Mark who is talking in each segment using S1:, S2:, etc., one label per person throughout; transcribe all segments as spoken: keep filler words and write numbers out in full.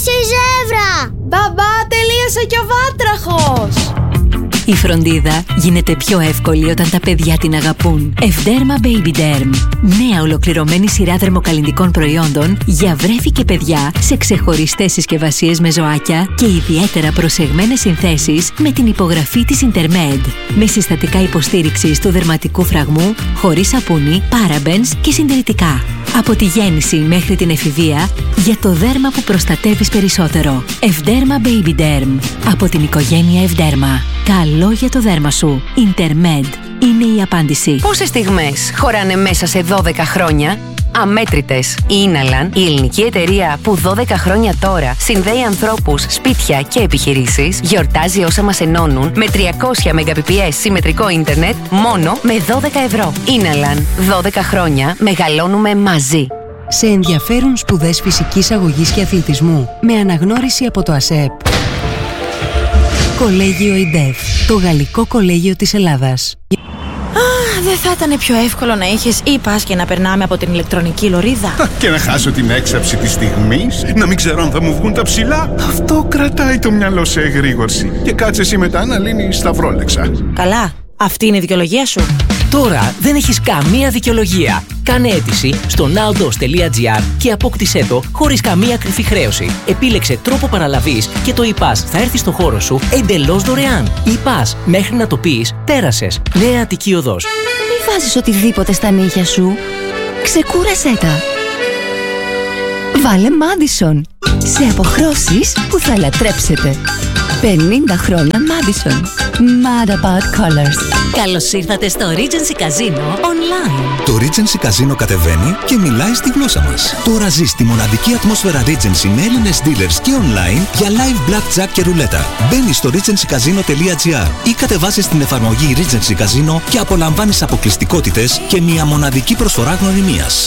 S1: Τέλειωσε η ζεύρα!
S2: Μπαμπά, τελείωσε και ο βάτραχος!
S3: Η φροντίδα γίνεται πιο εύκολη όταν τα παιδιά την αγαπούν. Ευδέρμα Baby Derm. Νέα ολοκληρωμένη σειρά δερμοκαλλυντικών προϊόντων για βρέφη και παιδιά σε ξεχωριστές συσκευασίες με ζωάκια και ιδιαίτερα προσεγμένες συνθέσεις με την υπογραφή της Intermed. Με συστατικά υποστήριξης του δερματικού φραγμού, χωρίς σαπούνι, parabens και συντηρητικά. Από τη γέννηση μέχρι την εφηβεία, για το δέρμα που προστατεύεις περισσότερο. Ευδέρμα Baby Derm. Από την οικογένεια Ευδέρμα. Καλό για το δέρμα σου. Intermed είναι η απάντηση.
S4: Πόσες στιγμές χωράνε μέσα σε δώδεκα χρόνια? Αμέτρητες. Η Ίναλαν, η ελληνική εταιρεία που δώδεκα χρόνια τώρα συνδέει ανθρώπους, σπίτια και επιχειρήσεις, γιορτάζει όσα μας ενώνουν με τριακόσια μεγαμπιτ συμμετρικό ίντερνετ μόνο με δώδεκα ευρώ. Ίναλαν. δώδεκα χρόνια μεγαλώνουμε μαζί.
S5: Σε ενδιαφέρουν σπουδές φυσικής αγωγής και αθλητισμού με αναγνώριση από το ΑΣΕΠ. Κολέγιο ΙΝΤΕΦ, το γαλλικό κολέγιο της Ελλάδας.
S2: Α, δεν θα ήταν πιο εύκολο να είχες e-pass και να περνάμε από την ηλεκτρονική λωρίδα?
S6: Και να χάσω την έξαψη της στιγμής, να μην ξέρω αν θα μου βγουν τα ψηλά. Αυτό κρατάει το μυαλό σε εγρήγορση. Και κάτσε εσύ μετά να λύνεις σταυρόλεξα.
S2: Καλά, αυτή είναι η δικαιολογία σου.
S7: Τώρα δεν έχεις καμία δικαιολογία. Κάνε αίτηση στο nowdos τελεία gr και απόκτησέ το χωρίς καμία κρυφή χρέωση. Επίλεξε τρόπο παραλαβής και το e-pass θα έρθει στο χώρο σου εντελώς δωρεάν. e-pass, μέχρι να το πεις, πέρασες. Νέα Αττική Οδός.
S8: Μη βάζεις οτιδήποτε στα νύχια σου. Ξεκούρασέ τα. Βάλε Madison. Σε αποχρώσεις που θα λατρέψετε. πενήντα χρόνια Madison. Mad about colors.
S3: Καλώς ήρθατε στο Regency Casino online.
S9: Το Regency Casino κατεβαίνει και μιλάει στη γλώσσα μας. Τώρα ζεις τη μοναδική ατμόσφαιρα Regency με Έλληνες dealers και online για live blackjack και ρουλέτα. Μπαίνεις στο regency casino τελεία gr ή κατεβάζεις την εφαρμογή Regency Casino και απολαμβάνεις αποκλειστικότητες και μια μοναδική προσφορά γνωριμίας.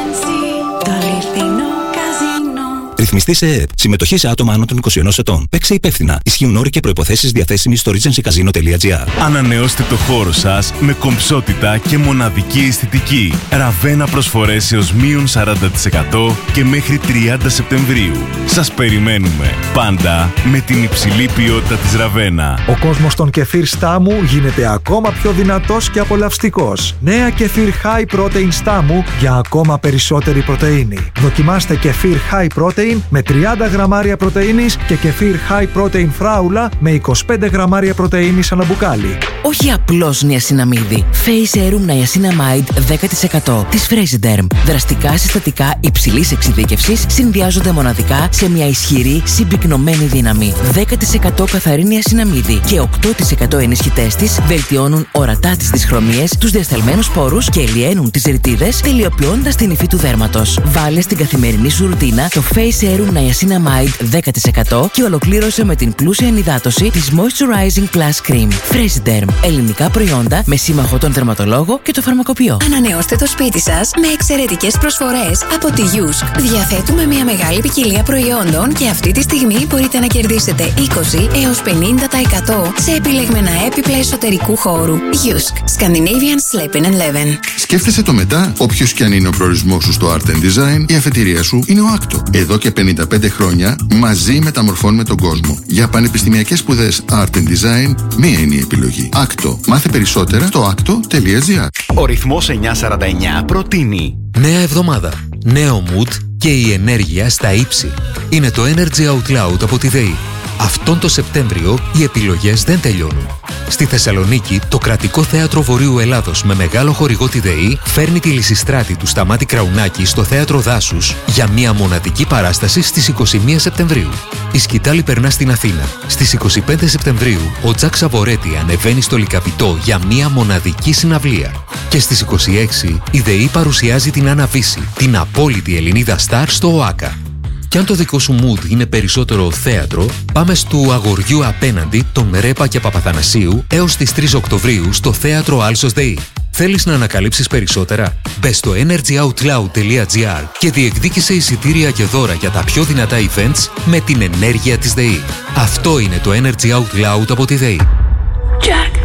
S9: Ρυθμιστή σε ΕΕΠ. Συμμετοχή σε άτομα άνω των είκοσι ενός ετών. Παίξε υπεύθυνα. Ισχύουν όροι και προϋποθέσεις διαθέσιμοι στο regency casino τελεία gr.
S10: Ανανεώστε το χώρο σας με κομψότητα και μοναδική αισθητική. Ραβένα προσφορές έως μείον σαράντα τοις εκατό και μέχρι τριάντα Σεπτεμβρίου. Σας περιμένουμε. Πάντα με την υψηλή ποιότητα της Ραβένα.
S11: Ο κόσμος των κεφίρ Στάμου γίνεται ακόμα πιο δυνατός και απολαυστικός. Νέα κεφίρ High Protein Στάμου για ακόμα περισσότερη πρωτεΐνη. Δοκιμάστε κεφίρ High Protein με τριάντα γραμμάρια πρωτεΐνης και κεφίρ High Protein Φράουλα με είκοσι πέντε γραμμάρια πρωτεΐνης ανά μπουκάλι.
S7: Όχι απλώς νιασιναμίδι. Face Serum Niacinamide δέκα τοις εκατό της Fresiderm. Δραστικά συστατικά υψηλής εξειδίκευσης συνδυάζονται μοναδικά σε μια ισχυρή συμπυκνωμένη δύναμη. δέκα τοις εκατό καθαρή νιασιναμίδι και οκτώ τοις εκατό ενισχυτές της βελτιώνουν ορατά τις δυσχρωμίες, τους διασταλμένους πόρους και ελιαίνουν τις ρητίδες, τελειοποιώντας την υφή του δέρματος. Βάλε στην καθημερινή σου ρουτίνα το Face Serum Niacinamide δέκα τοις εκατό και ολοκλήρωσε με την πλούσια ενυδάτωση της Moisturizing Plus Cream. Fresiderm. Ελληνικά προϊόντα με σύμμαχο τον δερματολόγο και το φαρμακοποιό.
S12: Ανανεώστε το σπίτι σας με εξαιρετικές προσφορές από τη Yusk. Διαθέτουμε μια μεγάλη ποικιλία προϊόντων και αυτή τη στιγμή μπορείτε να κερδίσετε είκοσι έως πενήντα τοις εκατό σε επιλεγμένα έπιπλα εσωτερικού χώρου. Yusk. Scandinavian Sleep and Eleven.
S13: Σκέφτεσαι το μετά, όποιος και αν είναι ο προορισμός σου στο Art and Design, η αφετηρία σου είναι ο Άκτο. Εδώ και πενήντα πέντε χρόνια μαζί μεταμορφώνουμε τον κόσμο. Για πανεπιστημιακές σπουδές Art and Design, μία είναι η επιλογή. Άκτο. Μάθε περισσότερα στο άκτο τελεία gr.
S14: Ο ρυθμός εννιακόσια σαράντα εννιά προτείνει
S15: νέα εβδομάδα, νέο mood και η ενέργεια στα ύψη. Είναι το Energy Out Loud από τη ΔΕΗ. Αυτόν το Σεπτέμβριο οι επιλογές δεν τελειώνουν. Στη Θεσσαλονίκη, το Κρατικό Θέατρο Βορείου Ελλάδος με μεγάλο χορηγό τη ΔΕΗ φέρνει τη Λυσιστράτη του Σταμάτη Κραουνάκη στο Θέατρο Δάσους για μια μοναδική παράσταση στις είκοσι μία Σεπτεμβρίου. Η σκητάλη περνά στην Αθήνα. Στις είκοσι πέντε Σεπτεμβρίου, ο Τζακ Σαβορέτη ανεβαίνει στο Λυκαβητό για μια μοναδική συναυλία. Και στις είκοσι έξι, η ΔΕΗ παρουσιάζει την Άννα Βύση, την απόλυτη Ελληνίδα στάρ στο ΟΑΚΑ. Κι αν το δικό σου mood είναι περισσότερο θέατρο, πάμε στο Αγοριού απέναντι των Ρέπα και Παπαθανασίου έως τις τρεις Οκτωβρίου στο Θέατρο Άλσος ΔΕΗ. Θέλεις να ανακαλύψεις περισσότερα? Μπες στο energy out loud τελεία gr και διεκδίκησε εισιτήρια και δώρα για τα πιο δυνατά events με την ενέργεια της ΔΕΗ. Αυτό είναι το Energy Out Loud από τη ΔΕΗ.
S16: Jack,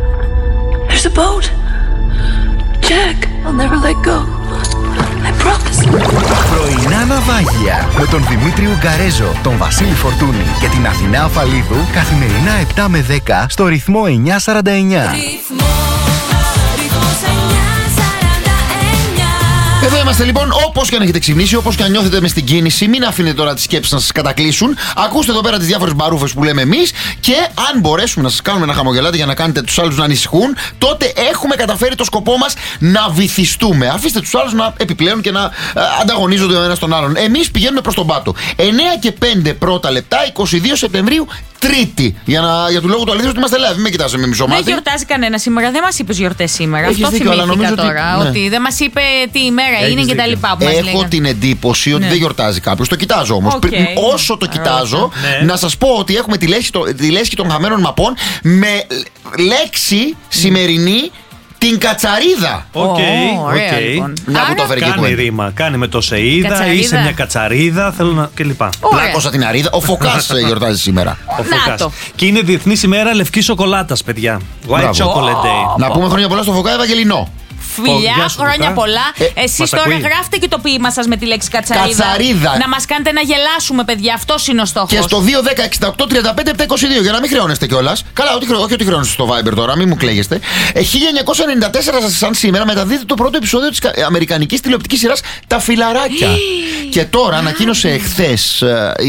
S16: there's a boat. Jack, I'll never let go. I promise.
S14: Πρωινά Ναυάγια με τον Δημήτρη Ουγκαρέζο, τον Βασίλη Φορτούνη και την Αθηνά Αφαλίδου καθημερινά επτά με δέκα στο ρυθμό εννιακόσια σαράντα εννιά.
S1: Εδώ είμαστε λοιπόν, όπως και αν έχετε ξυπνήσει, όπως και αν νιώθετε μες στην κίνηση, μην αφήνετε τώρα τις σκέψεις να σας κατακλείσουν. Ακούστε εδώ πέρα τις διάφορες μπαρούφες που λέμε εμείς και αν μπορέσουμε να σας κάνουμε να χαμογελάτε για να κάνετε τους άλλους να ανησυχούν, τότε έχουμε καταφέρει το σκοπό μας να βυθιστούμε. Αφήστε τους άλλους να επιπλέον και να α, ανταγωνίζονται ο ένας τον άλλον. Εμείς πηγαίνουμε προς τον πάτο. εννέα και πέντε πρώτα λεπτά, είκοσι δύο Σεπτεμβρίου, Τρίτη. Για, να, για του λόγου του αλήθειας ότι είμαστε live. Μην κοιτάς με μισό μάτι.
S2: Δεν γιορτάζει κανένα σήμερα, δεν μας είπες γιορτές σήμερα.
S1: Έχεις
S2: Αυτό
S1: δίκιο,
S2: θυμήθηκα τώρα.
S1: Ότι, ναι.
S2: ότι δεν μας είπε τι ημέρα Έχεις είναι και τα λοιπά που μας
S1: Έχω
S2: λέγανε.
S1: την εντύπωση ότι ναι. δεν γιορτάζει κάποιος. Το κοιτάζω όμως.
S2: Okay.
S1: Όσο το κοιτάζω,
S17: ναι.
S1: να σας πω ότι έχουμε τη λέσχη, το, τη λέσχη των χαμένων μαπών με λέξη σημερινή. Την κατσαρίδα.
S17: Οκ,
S2: oh,
S17: οκ.
S2: Λοιπόν.
S1: Μια που το έφερε και
S17: κάνει ρήμα. Κάνει με το σε είδα, είσαι μια κατσαρίδα, θέλω να. κλπ.
S1: Πλάκωσα την αρίδα. Ο Φωκάς γιορτάζει σήμερα.
S17: Ο Φωκάς. Και είναι Διεθνής ημέρα λευκής σοκολάτας, παιδιά. White Chocolate Day.
S1: Να πούμε χρόνια πολλά στο Φωκά Ευαγγελινό.
S2: Φιλιά, χρόνια πολλά. Ε, Εσείς τώρα ακούει. Γράφτε και το ποίημα σας με τη λέξη κατσαρίδα.
S1: Κατσαρίδα.
S2: Να μας κάνετε να γελάσουμε, παιδιά. Αυτός είναι ο στόχος.
S1: Και στο δύο δέκα εξήντα οκτώ τριάντα πέντε επτακόσια είκοσι δύο για να μην χρεώνεστε κιόλας. Καλά, όχι, όχι ότι χρεώνεστε στο Viber τώρα, μην μου κλαίγεστε. Ε, χίλια εννιακόσια ενενήντα τέσσερα σαν σήμερα μεταδίδεται το πρώτο επεισόδιο της αμερικανικής τηλεοπτικής σειράς Τα Φιλαράκια. Και τώρα ανακοίνωσε εχθές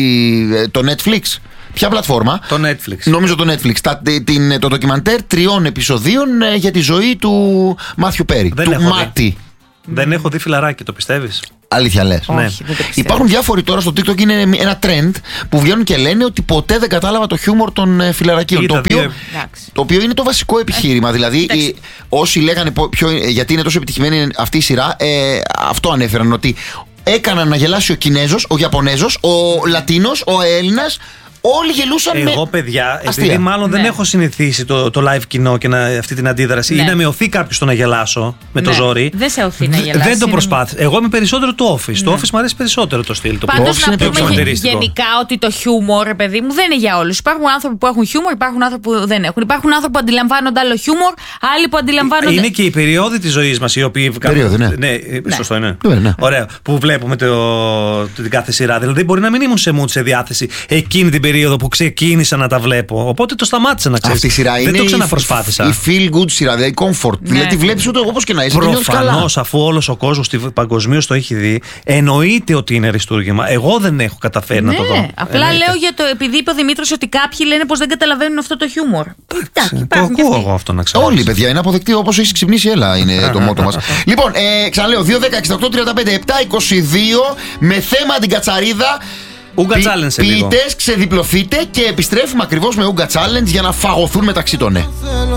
S1: το Netflix. Ποια πλατφόρμα?
S17: Το Netflix.
S1: Νομίζω το Netflix. Τα, την, το ντοκιμαντέρ τριών επεισοδίων ε, για τη ζωή του Μάθιου Πέρι.
S17: Δεν
S1: του
S17: έχω
S1: Μάτι.
S17: Δει. Δεν έχω δει φιλαράκι, το πιστεύεις?
S1: Αλήθεια λες?
S17: Ναι.
S2: Όχι,
S1: υπάρχουν διάφοροι τώρα στο TikTok, είναι ένα trend που βγαίνουν και λένε ότι ποτέ δεν κατάλαβα το χιούμορ των ε, φιλαρακίων. Το οποίο, το οποίο είναι το βασικό επιχείρημα. Δηλαδή, οι, όσοι λέγανε ποιο, γιατί είναι τόσο επιτυχημένη αυτή η σειρά, ε, αυτό ανέφεραν. Ότι έκαναν να γελάσει ο Κινέζος, ο Ιαπωνέζος, ο Λατίνος, ο Έλληνας. Όλοι γελούσαν.
S17: Εγώ,
S1: με...
S17: παιδιά,
S1: αστεία.
S17: επειδή μάλλον
S2: ναι.
S17: δεν έχω συνηθίσει το, το live κοινό και να, αυτή την αντίδραση, ναι. ή να με οθεί κάποιο το να γελάσω με ναι. το ζόρι.
S2: Δεν σε οθεί να γελάσει.
S17: Δεν το προσπάθησα. Εγώ είμαι περισσότερο του Office. Ναι. Το Office μου αρέσει περισσότερο το στυλ.
S2: Πάντως να πούμε γενικά ότι το χιούμορ, παιδί μου, δεν είναι για όλους. Υπάρχουν άνθρωποι που έχουν χιούμορ, υπάρχουν άνθρωποι που δεν έχουν. Υπάρχουν άνθρωποι που αντιλαμβάνονται άλλο χιούμορ, άλλοι που αντιλαμβάνονται.
S17: Είναι και οι περίοδοι της ζωής μας οι οποίοι.
S1: Περίοδοι, ναι.
S17: ναι. Σωστό είναι.
S1: Ναι.
S17: Ωραία. Που βλέπουμε την κάθε σειρά. Δηλαδή μπορεί να μην ήμουν σε mood, σε διάθεση εκείνη την περίοδο που ξεκίνησα. Κίνησα να τα βλέπω. Οπότε το σταμάτησα να ξέρεις.
S1: Αυτή η σειρά
S17: δεν
S1: είναι
S17: το ξαναπροσπάθησα.
S1: Η feel good σειρά, δηλαδή comfort. Ναι. Δηλαδή βλέπει ούτε όπως και να είσαι.
S17: Προφανώς, αφού όλος ο κόσμος παγκοσμίως το έχει δει, εννοείται ότι είναι αριστούργημα. Εγώ δεν έχω καταφέρει
S2: ναι,
S17: να το δω.
S2: Απλά εννοείται. Λέω για το. Επειδή είπε ο Δημήτρης ότι κάποιοι λένε πως δεν καταλαβαίνουν αυτό το χιούμορ.
S17: Εντάξει, το ακούω εγώ αυτό να ξέρω.
S1: Όλοι, παιδιά, είναι αποδεκτή όπως έχει ξυπνήσει. Έλα, είναι το μότο μας. Λοιπόν, ε, ξαναλέω, δύο δέκα εξήντα οκτώ τριάντα πέντε επτακόσια είκοσι δύο με θέμα την κατσαρίδα.
S17: Ούγκα Challenge σε λίγο.
S1: Ποιητές, ξεδιπλωθείτε και επιστρέφουμε ακριβώς με Ούγκα Challenge για να φαγωθούν μεταξύ των ναι.